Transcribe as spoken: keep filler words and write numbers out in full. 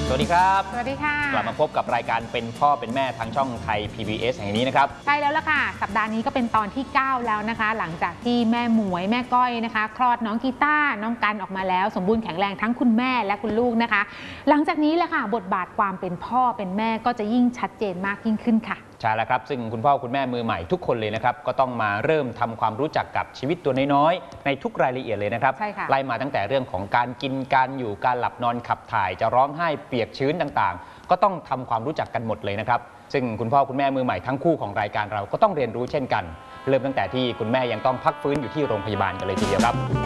สวัสดีครับสวัสดีค่ะกลับมาพบกับรายการเป็นพ่อเป็นแม่ทางช่องไทย พี บี เอส แห่งนี้นะครับใช่แล้วล่ะค่ะสัปดาห์นี้ก็เป็นตอนที่เก้าแล้วนะคะหลังจากที่แม่หมวยแม่ก้อยนะคะคลอดน้องกีต้าน้องกันออกมาแล้วสมบูรณ์แข็งแรงทั้งคุณแม่และคุณลูกนะคะหลังจากนี้แหละค่ะบทบาทความเป็นพ่อเป็นแม่ก็จะยิ่งชัดเจนมากยิ่งขึ้นค่ะใช่แล้วครับซึ่งคุณพ่อคุณแม่มือใหม่ทุกคนเลยนะครับก็ต้องมาเริ่มทำความรู้จักกับชีวิตตัวน้อยๆในทุกรายละเอียดเลยนะครับไล่มาตั้งแต่เรื่องของการกินการอยู่การหลับนอนขับถ่ายจะร้องไห้เปียกชื้นต่างๆก็ต้องทำความรู้จักกันหมดเลยนะครับซึ่งคุณพ่อคุณแม่มือใหม่ทั้งคู่ของรายการเราก็ต้องเรียนรู้เช่นกันเริ่มตั้งแต่ที่คุณแม่ยังต้องพักฟื้นอยู่ที่โรงพยาบาลกันเลยทีเดียวครับ